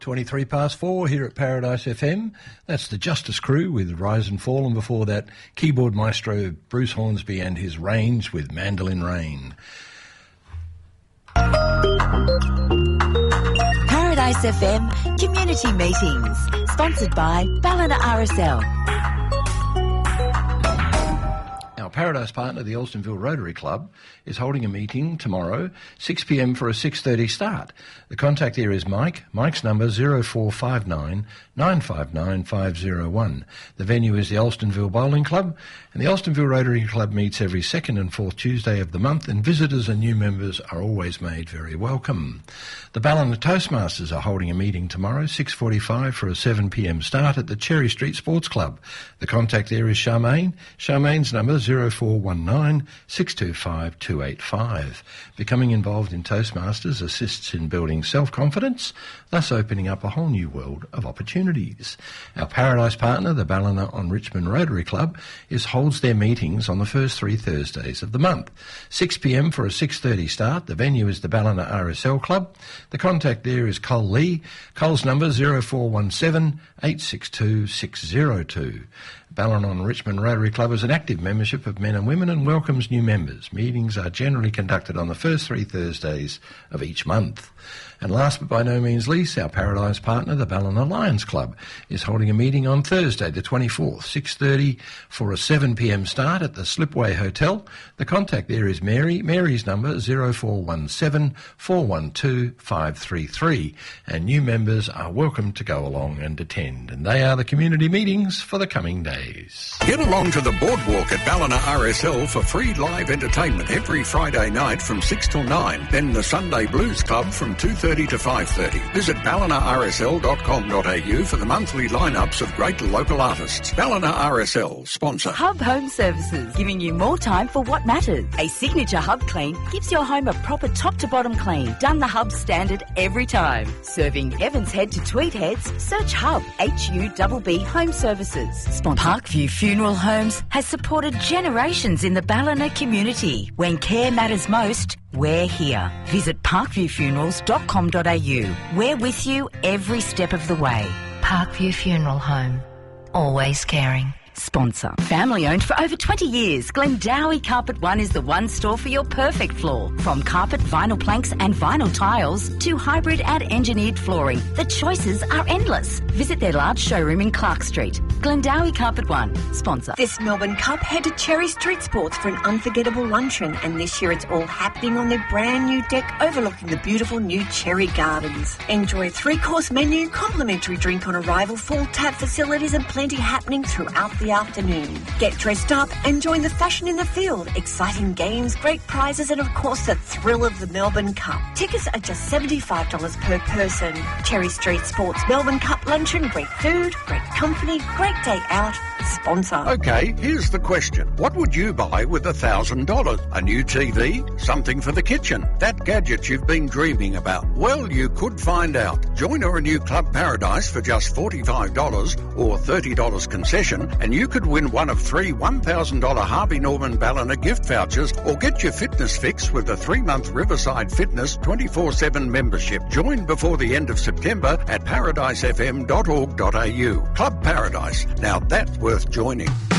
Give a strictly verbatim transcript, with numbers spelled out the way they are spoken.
twenty-three past four here at Paradise F M. That's the Justice Crew with Rise and Fall, and before that, keyboard maestro Bruce Hornsby and his Range with Mandolin Rain. Paradise F M Community Meetings, sponsored by Ballina R S L. Our Paradise partner, the Alstonville Rotary Club, is holding a meeting tomorrow, six p m for a six thirty start. The contact there is Mike. Mike's number zero four five nine, nine five nine, five zero one. The venue is the Alstonville Bowling Club, and the Alstonville Rotary Club meets every second and fourth Tuesday of the month, and visitors and new members are always made very welcome. The Ballina Toastmasters are holding a meeting tomorrow, six forty-five for a seven p m start at the Cherry Street Sports Club. The contact there is Charmaine. Charmaine's number zero four one nine, six two five, two eight five. Becoming involved in Toastmasters assists in building self-confidence, thus opening up a whole new world of opportunities. Our Paradise partner, the Ballina on Richmond Rotary Club, is holds their meetings on the first three Thursdays of the month. six p m for a six thirty start. The venue is the Ballina R S L Club. The contact there is Cole Lee. Cole's number zero four one seven, eight six two, six zero two. Ballina on Richmond Rotary Club is an active membership of men and women and welcomes new members. Meetings are generally conducted on the first three Thursdays of each month. And last but by no means least, our Paradise partner, the Ballina Lions Club, is holding a meeting on Thursday the twenty-fourth, six thirty for a seven p m start at the Slipway Hotel. The contact there is Mary. Mary's number zero four one seven, four one two, five three three. And new members are welcome to go along and attend. And they are the community meetings for the coming days. Get along to the boardwalk at Ballina R S L for free live entertainment every Friday night from six till nine. Then the Sunday Blues Club from two thirty to five thirty. Visit ballina r s l dot com dot a u for the monthly lineups of great local artists. Ballina R S L, sponsor. Hub Home Services, giving you more time for what matters. A signature Hub clean gives your home a proper top-to-bottom clean, done the Hub standard every time. Serving Evans Head to Tweed Heads, search Hub, H U B B Home Services. Sponsor. Parkview Funeral Homes has supported generations in the Ballina community. When care matters most, we're here. Visit parkview funerals dot com dot a u. We're with you every step of the way. Parkview Funeral Home. Always caring. Sponsor. Family owned for over twenty years, Glendowie Carpet One is the one store for your perfect floor. From carpet, vinyl planks and vinyl tiles to hybrid and engineered flooring, the choices are endless. Visit their large showroom in Clark Street. Glendowie Carpet One. Sponsor. This Melbourne Cup, head to Cherry Street Sports for an unforgettable luncheon, and this year it's all happening on their brand new deck overlooking the beautiful new Cherry Gardens. Enjoy a three-course menu, complimentary drink on arrival, full tap facilities and plenty happening throughout the afternoon. Get dressed up and join the fashion in the field. Exciting games, great prizes and of course the thrill of the Melbourne Cup. Tickets are just seventy-five dollars per person. Cherry Street Sports Melbourne Cup luncheon, great food, great company, great day out. Sponsor. Okay, here's the question. What would you buy with one thousand dollars? A new T V? Something for the kitchen? That gadget you've been dreaming about? Well, you could find out. Join or renew Club Paradise for just forty-five dollars or thirty dollars concession, and you could win one of three one thousand dollars Harvey Norman Ballina gift vouchers, or get your fitness fix with a three-month Riverside Fitness twenty-four seven membership. Join before the end of September at paradise f m dot org dot a u. Club Paradise. Now that's worth joining.